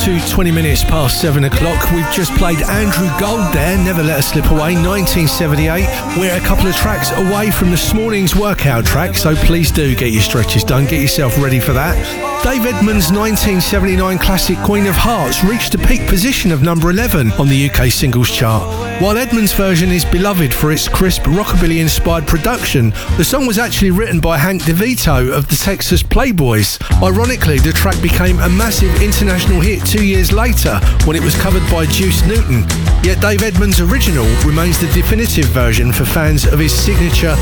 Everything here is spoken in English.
to 20 minutes past 7 o'clock. We've just played Andrew Gold there, Never Let Us Slip Away, 1978. We're a couple of tracks away from this morning's workout track, so please do get your stretches done, get yourself ready for that. Dave Edmunds' 1979 classic Queen of Hearts reached a peak position of number 11 on the UK singles chart. While Edmunds' version is beloved for its crisp rockabilly-inspired production, the song was actually written by Hank DeVito of the Texas Playboys. Ironically, the track became a massive international hit 2 years later when it was covered by Juice Newton. Yet Dave Edmunds' original remains the definitive version for fans of his signature